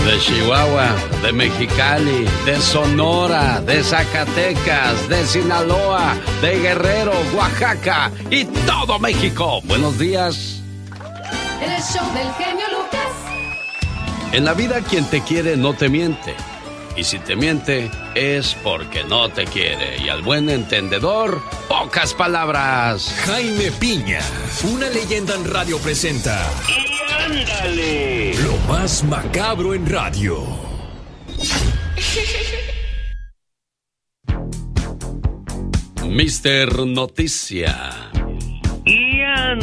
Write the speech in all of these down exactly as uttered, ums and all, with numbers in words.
De Chihuahua, de Mexicali, de Sonora, de Zacatecas, de Sinaloa, de Guerrero, Oaxaca y todo México. Buenos días. El show del genio Lucas. En la vida quien te quiere no te miente. Y si te miente es porque no te quiere. Y al buen entendedor, pocas palabras. Jaime Piña, una leyenda en radio presenta. ¡Y ándale! Lo más macabro en radio. mister Noticia. Y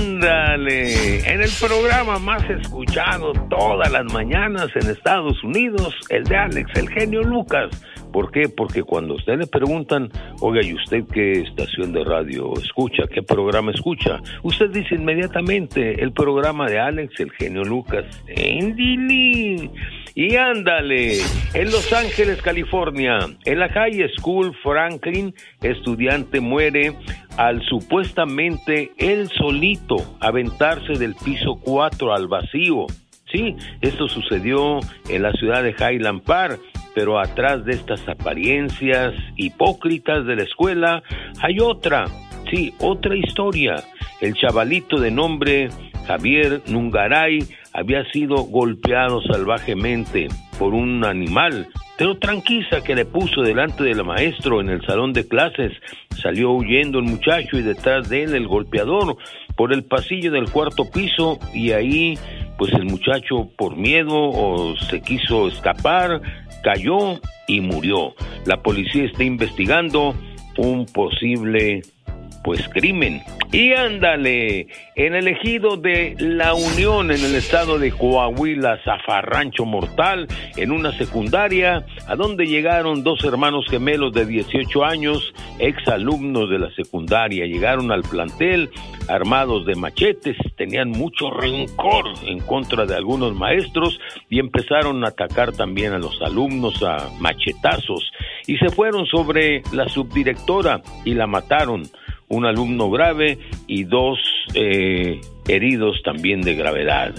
ándale, en el programa más escuchado todas las mañanas en Estados Unidos, el de Alex, el genio Lucas. ¿Por qué? Porque cuando a usted le preguntan, oiga, ¿y usted qué estación de radio escucha? ¿Qué programa escucha? Usted dice inmediatamente, el programa de Alex, el genio Lucas. ¡Endili! Y ándale, en Los Ángeles, California, en la High School Franklin, estudiante muere al supuestamente él solito aventarse del piso cuatro al vacío. Sí, esto sucedió en la ciudad de Highland Park, pero atrás de estas apariencias hipócritas de la escuela hay otra, sí, otra historia. El chavalito de nombre Javier Nungaray había sido golpeado salvajemente por un animal, pero tranquiza que le puso delante del maestro en el salón de clases. Salió huyendo el muchacho y detrás de él el golpeador por el pasillo del cuarto piso, y ahí pues el muchacho por miedo o se quiso escapar, cayó y murió. La policía está investigando un posible pues crimen. Y ándale, en el ejido de La Unión, en el estado de Coahuila, zafarrancho mortal en una secundaria, a donde llegaron dos hermanos gemelos de dieciocho años, exalumnos de la secundaria. Llegaron al plantel armados de machetes, tenían mucho rencor en contra de algunos maestros y empezaron a atacar también a los alumnos a machetazos, y se fueron sobre la subdirectora y la mataron. Un alumno grave y dos eh, heridos también de gravedad.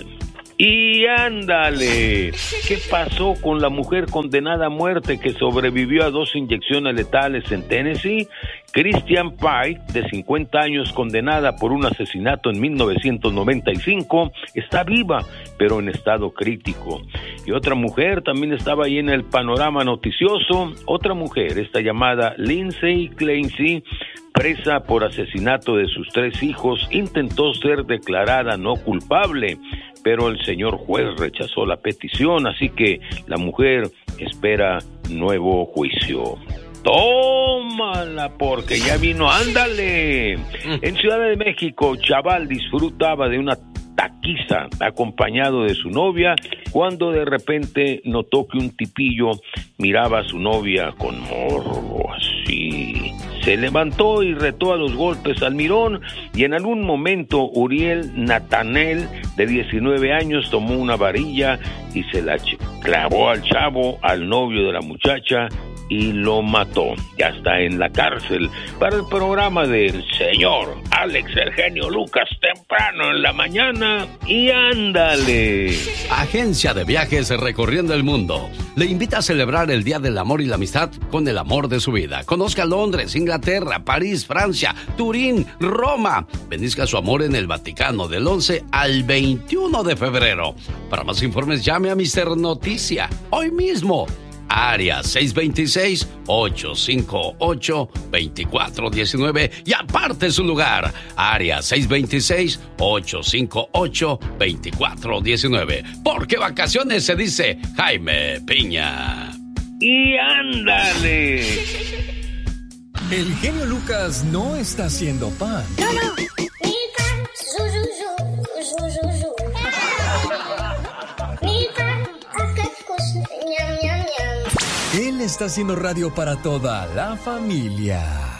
Y ándale, ¿qué pasó con la mujer condenada a muerte que sobrevivió a dos inyecciones letales en Tennessee? Christian Pike, de cincuenta años, condenada por un asesinato en mil novecientos noventa y cinco, está viva, pero en estado crítico. Y otra mujer también estaba ahí en el panorama noticioso. Otra mujer, esta llamada Lindsay Clancy, presa por asesinato de sus tres hijos, intentó ser declarada no culpable, pero el señor juez rechazó la petición, así que la mujer espera nuevo juicio. ¡Tómala! Porque ya vino, ándale. En Ciudad de México, chaval disfrutaba de una taquiza acompañado de su novia, cuando de repente notó que un tipillo miraba a su novia con morbo, así. Se levantó y retó a los golpes al mirón, y en algún momento Uriel Natanel, de diecinueve años, tomó una varilla y se la clavó al chavo, al novio de la muchacha, y lo mató. Ya está en la cárcel. Para el programa del señor Alex, el genio Lucas, temprano en la mañana. Y ándale. Agencia de Viajes Recorriendo el Mundo le invita a celebrar el Día del Amor y la Amistad con el amor de su vida. Conozca Londres, Inglaterra, París, Francia, Turín, Roma. Bendiga su amor en el Vaticano del once al veintiuno de febrero. Para más informes, llame a mister Noticia hoy mismo. Área seis dos seis, ocho cinco ocho, dos cuatro uno nueve y aparte su lugar. Área seis dos seis, ocho cinco ocho, dos cuatro uno nueve. Porque vacaciones se dice Jaime Piña. Y ándale. El genio Lucas no está haciendo pan. No, no. Su, su, su, su, su, su. Él está haciendo radio para toda la familia.